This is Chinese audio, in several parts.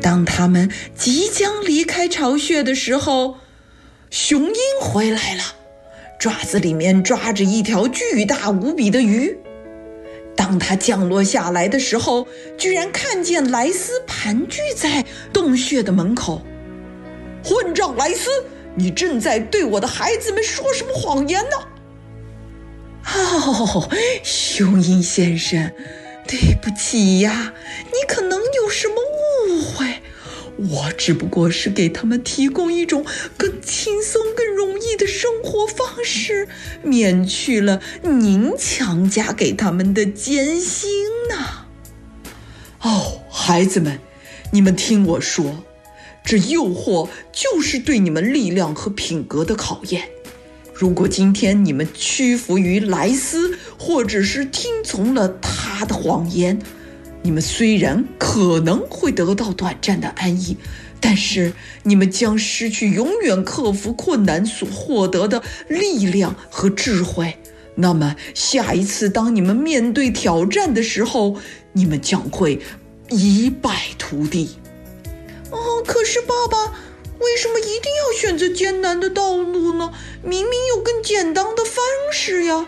当他们即将离开巢穴的时候，雄鹰回来了，爪子里面抓着一条巨大无比的鱼。当他降落下来的时候，居然看见莱斯盘踞在洞穴的门口。混账莱斯，你正在对我的孩子们说什么谎言呢？雄鹰先生，对不起呀，你可能有什么误会，我只不过是给他们提供一种更轻松更容易的生活方式，免去了您强加给他们的艰辛呢。孩子们，你们听我说，这诱惑就是对你们力量和品格的考验。如果今天你们屈服于莱斯，或者是听从了他的谎言，你们虽然可能会得到短暂的安逸，但是你们将失去永远克服困难所获得的力量和智慧。那么下一次当你们面对挑战的时候，你们将会一败涂地。可是爸爸，为什么一定要选择艰难的道路呢？明明有更简单的方式呀。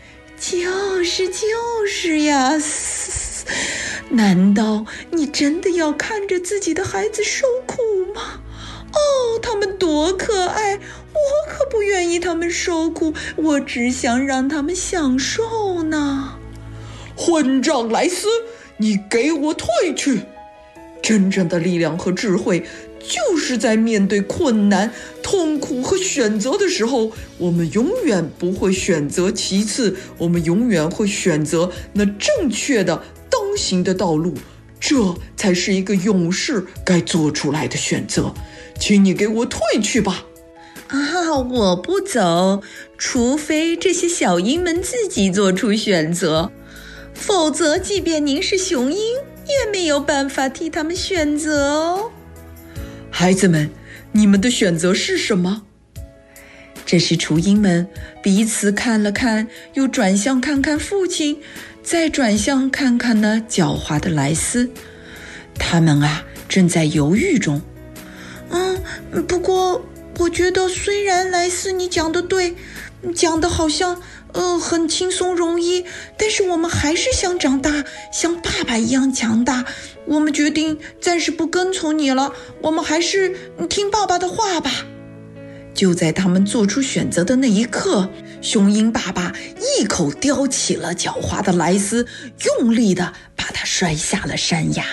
就是呀。难道你真的要看着自己的孩子受苦吗？他们多可爱，我可不愿意他们受苦，我只想让他们享受呢。混账莱斯，你给我退去！真正的力量和智慧就是在面对困难、痛苦和选择的时候，我们永远不会选择其次，我们永远会选择那正确的当行的道路，这才是一个勇士该做出来的选择。请你给我退去吧。我不走，除非这些小鹰们自己做出选择，否则即便您是雄鹰，也没有办法替他们选择哦。孩子们，你们的选择是什么？这时雏鹰们彼此看了看，又转向看看父亲，再转向看看那狡猾的莱斯。他们正在犹豫中。不过我觉得虽然莱斯你讲得对，讲得好像很轻松容易，但是我们还是想长大，像爸爸一样强大。我们决定暂时不跟从你了，我们还是听爸爸的话吧。就在他们做出选择的那一刻，雄鹰爸爸一口叼起了狡猾的莱斯，用力地把他摔下了山崖。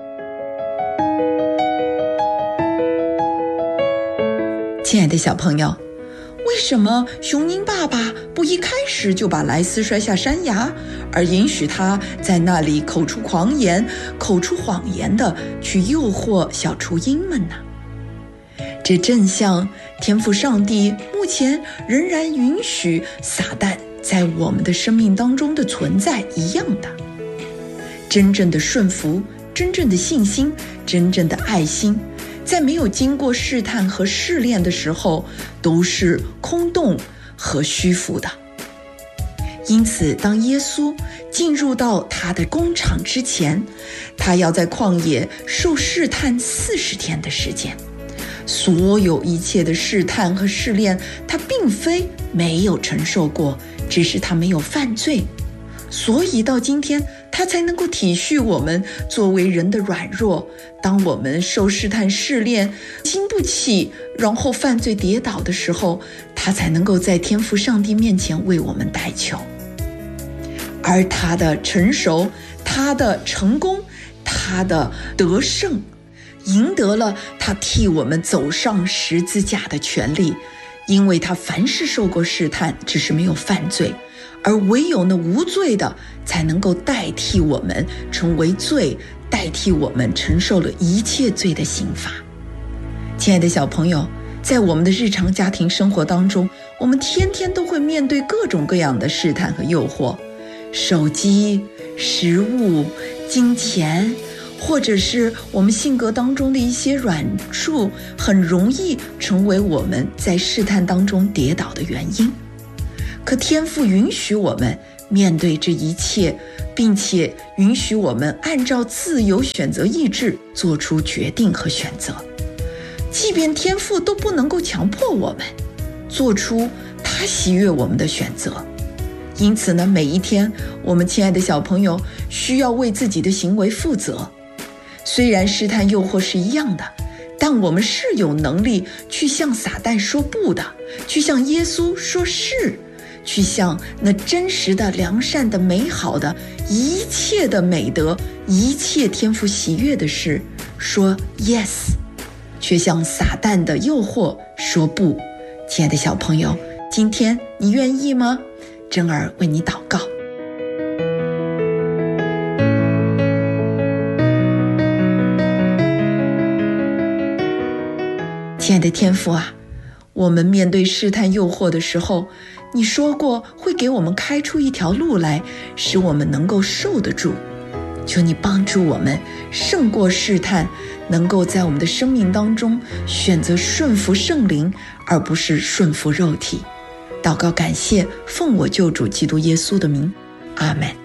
亲爱的小朋友，为什么雄鹰爸爸不一开始就把莱斯摔下山崖，而允许他在那里口出狂言、口出谎言的去诱惑小雏鹰们呢？这正像天父上帝目前仍然允许撒旦在我们的生命当中的存在一样的。真正的顺服、真正的信心、真正的爱心，在没有经过试探和试炼的时候，都是空洞和虚浮的。因此，当耶稣进入到他的工厂之前，他要在旷野受试探40天的时间。所有一切的试探和试炼，他并非没有承受过，只是他没有犯罪。所以到今天，他才能够体恤我们作为人的软弱。当我们受试探试炼，经不起，然后犯罪跌倒的时候，他才能够在天父上帝面前为我们代求。而他的成熟，他的成功，他的得胜，赢得了他替我们走上十字架的权利。因为他凡事受过试探，只是没有犯罪，而唯有那无罪的才能够代替我们成为罪，代替我们承受了一切罪的刑罚。亲爱的小朋友，在我们的日常家庭生活当中，我们天天都会面对各种各样的试探和诱惑，手机、食物、金钱，或者是我们性格当中的一些软处，很容易成为我们在试探当中跌倒的原因。可天父允许我们面对这一切，并且允许我们按照自由选择意志做出决定和选择。即便天父都不能够强迫我们做出他喜悦我们的选择。因此呢，每一天我们亲爱的小朋友需要为自己的行为负责。虽然试探诱惑是一样的，但我们是有能力去向撒旦说不的，去向耶稣说是，去向那真实的、良善的、美好的、一切的美德、一切天父喜悦的事说 yes， 却向撒旦的诱惑说不。亲爱的小朋友，今天你愿意吗？珍儿为你祷告。亲爱的天父啊，我们面对试探诱惑的时候，你说过会给我们开出一条路来，使我们能够受得住。求你帮助我们胜过试探，能够在我们的生命当中选择顺服圣灵，而不是顺服肉体。祷告感谢，奉我救主基督耶稣的名，阿们。